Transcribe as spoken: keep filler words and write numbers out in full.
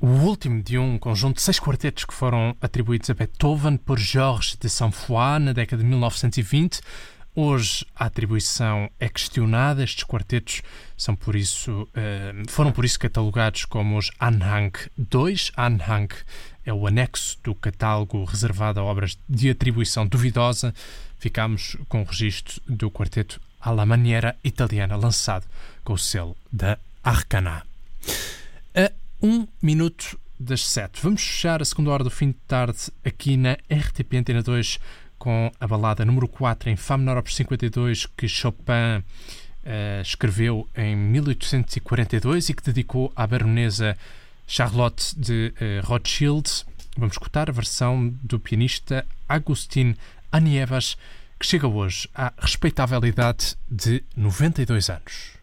o último de um conjunto de seis quartetos que foram atribuídos a Beethoven por Georges de Saint-Foix na década de mil novecentos e vinte. Hoje a atribuição é questionada. Estes quartetos são por isso, foram por isso catalogados como os Anhang dois. Anhang é o anexo do catálogo reservado a obras de atribuição duvidosa. Ficámos com o registro do quarteto à la maniera italiana, lançado com o selo da Arcana. A um minuto das sete. Vamos fechar a segunda hora do fim de tarde aqui na R T P Antena dois com a balada número quatro em Fá menor opus cinquenta e dois que Chopin uh, escreveu em mil oitocentos e quarenta e dois e que dedicou à baronesa Charlotte de uh, Rothschild. Vamos escutar a versão do pianista Agustín Anievas, que chega hoje à respeitável idade de noventa e dois anos.